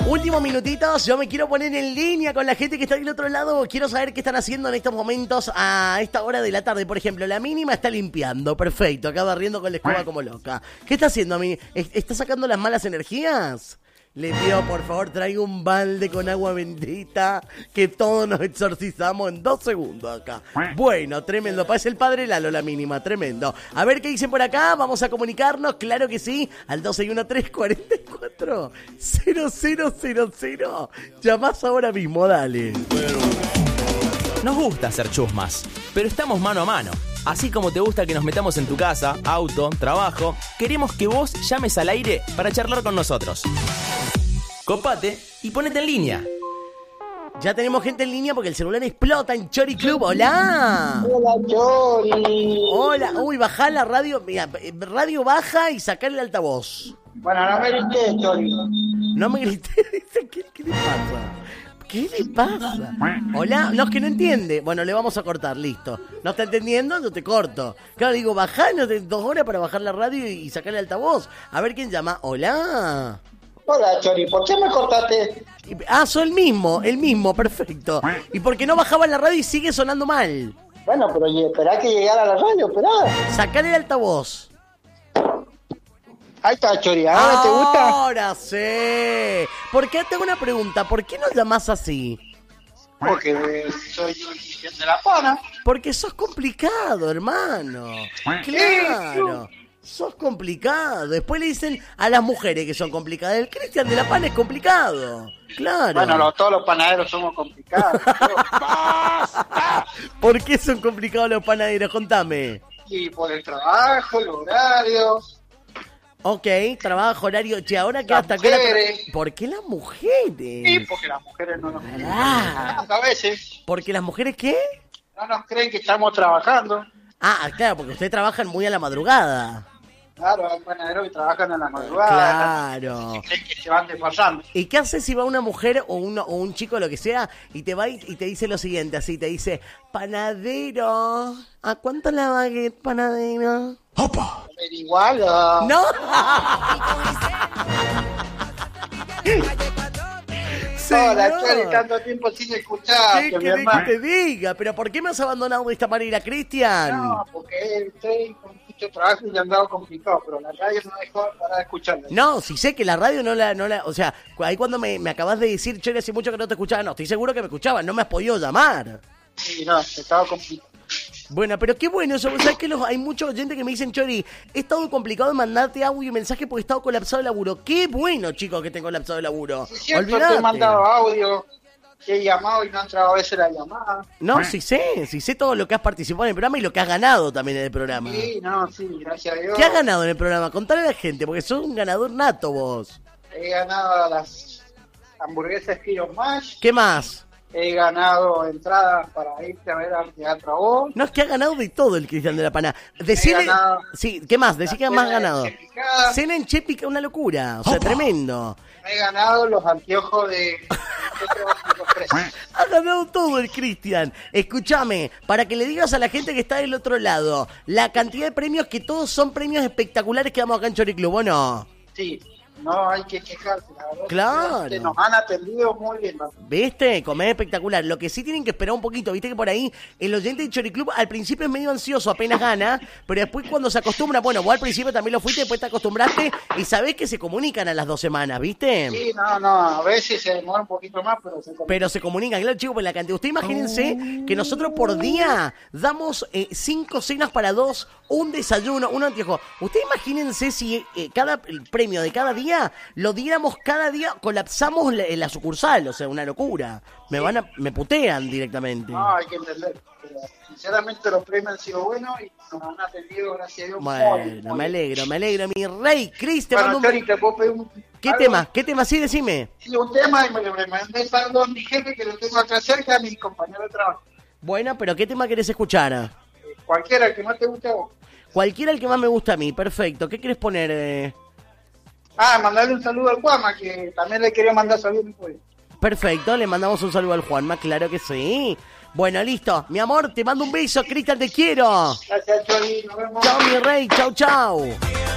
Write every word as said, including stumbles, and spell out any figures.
Últimos minutitos, yo me quiero poner en línea con la gente que está del otro lado. Quiero saber qué están haciendo en estos momentos a esta hora de la tarde. Por ejemplo, la mínima está limpiando, perfecto, acá barriendo con la escoba como loca. ¿Qué está haciendo, Mini? ¿Está sacando las malas energías? Le pido, por favor, traiga un balde con agua bendita, que todos nos exorcizamos en dos segundos acá. Bueno, tremendo. Parece el padre Lalo, la mínima, tremendo. A ver qué dicen por acá, vamos a comunicarnos, claro que sí, al dos seis uno tres cuatro cuatro cero cero cero cero. Llamás ahora mismo, dale. Nos gusta hacer chusmas, pero estamos mano a mano. Así como te gusta que nos metamos en tu casa, auto, trabajo, queremos que vos llames al aire para charlar con nosotros. Copate y ponete en línea. Ya tenemos gente en línea porque el celular explota en Chori Club. ¡Hola! ¡Hola, Chori! Hola. Uy, bajá la radio. Mira, radio baja y sacá el altavoz. Bueno, no me grité, Chori. No me grité. ¿Qué, ¿Qué le pasa? ¿Qué le pasa? Hola, no, es que no entiende. Bueno, le vamos a cortar, listo. ¿No está entendiendo? No te corto. Claro, digo, bajá, no tenés dos horas para bajar la radio y sacar el altavoz. A ver quién llama. Hola. Hola, Chori, ¿por qué me cortaste? Ah, soy el mismo, el mismo, perfecto. ¿Y por qué no bajaba la radio y sigue sonando mal? Bueno, pero esperá que llegara a la radio, esperá. Sacar el altavoz. Ahí está, Chori, ¿ahora Ahora te gusta? Ahora sí. ¿Por qué? Tengo una pregunta, ¿por qué nos llamás así? Porque eh, soy Cristian de la Pana. Porque sos complicado, hermano. Claro. Sos complicado. Después le dicen a las mujeres que son complicadas. El Cristian de la Pana es complicado. Claro. Bueno, lo, todos los panaderos somos complicados. ¡Basta! ¿Por qué son complicados los panaderos? Contame. Y por el trabajo, el horario. Ok, trabajo, horario. Che, ahora que Las hasta que hora... mujeres. ¿Por qué las mujeres? Sí, porque las mujeres no nos creen. Ah. A veces ¿Porque las mujeres qué? no nos creen que estamos trabajando. Ah, claro, porque ustedes trabajan muy a la madrugada. Claro, hay panaderos que trabajan en la madrugada. Claro. Que creen que se van desfasando. ¿Y qué haces si va una mujer o, uno, o un chico, lo que sea, y te va y, y te dice lo siguiente, así, te dice, panadero, ¿a cuánto la baguette, panadero? ¡Opa! Igual. Uh... ¡No! Hola, Chori, tanto tiempo sin escuchar. ¿Qué querés que te diga? ¿Pero por qué me has abandonado de esta manera, Cristian? No, porque estoy con mucho trabajo y he andado complicado, pero la radio no dejó para escucharla. No, si sé que la radio no la... No la o sea, ahí cuando me, me acabas de decir, Chori, hace mucho que no te escuchaba, no, estoy seguro que me escuchabas, no me has podido llamar. Sí, no, estaba complicado. Bueno, pero qué bueno eso, ¿sabes qué? Los, hay mucha gente que me dicen, Chori, he estado complicado de mandarte audio y mensaje porque he estado colapsado de laburo. Qué bueno, chicos, que tengo colapsado de laburo. Sí, cierto, Olvidate. te he mandado audio, que he llamado y no ha entrado a veces la llamada. No, sí sé, sí sé todo lo que has participado en el programa y lo que has ganado también en el programa. Sí, no, sí, gracias a Dios. ¿Qué has ganado en el programa? Contale a la gente, porque sos un ganador nato vos. He ganado las hamburguesas Kilo Mash. ¿Qué más? He ganado entradas para irte a ver al Teatro Voz. No, es que ha ganado de todo el Cristian de la Pana. Decile... ganado... Sí, ¿qué más? Decí que más ganado. Chepicada. Cena en Chepica, una locura. O sea, Opa. Tremendo. He ganado los anteojos de... Ha ganado todo el Cristian. Escúchame, para que le digas a la gente que está del otro lado, la cantidad de premios, que todos son premios espectaculares que damos acá en Chori Club, ¿o no? Sí, no hay que quejarse, la verdad. Claro. Que nos han atendido muy bien, ¿no? ¿Viste? Comer espectacular. Lo que sí tienen que esperar un poquito, viste que por ahí el oyente de Chori Club al principio es medio ansioso, apenas gana, pero después cuando se acostumbra, bueno, vos al principio también lo fuiste, después te acostumbraste y sabés que se comunican a las dos semanas, ¿viste? Sí, no, no, a veces se demora un poquito más, pero se comunica. Pero se comunican, claro, chicos, por la cantidad. Usted imagínense que nosotros por día damos eh, cinco cenas para dos, un desayuno, un anteojo. Usted imagínense si eh, cada el premio de cada día lo diéramos cada día, colapsamos la, la sucursal, o sea, una locura. Me van a, me putean directamente. No, hay que entender. Pero, sinceramente los premios han sido buenos y nos han atendido, gracias a Dios. Bueno, muy, muy me alegro, me alegro, mi rey. Cris, te Bueno, mando un... Chori, ¿te puedo pedir un... ¿Qué algo? tema? ¿Qué tema? Sí, decime. Sí, un tema y me lo mandé saldo a mi jefe que lo tengo acá cerca, a mi compañero de trabajo. Bueno, pero ¿qué tema querés escuchar? Eh, cualquiera, el que más te guste a vos. Cualquiera el que más me gusta a mí, perfecto. ¿Qué querés poner? Eh? Ah, mandarle un saludo al Juanma, que también le quería mandar saludos después. Perfecto, le mandamos un saludo al Juanma, claro que sí. Bueno, listo. Mi amor, te mando un beso, Cristian, te quiero. Gracias, Chori, nos vemos. Chao, mi rey, chau, chau.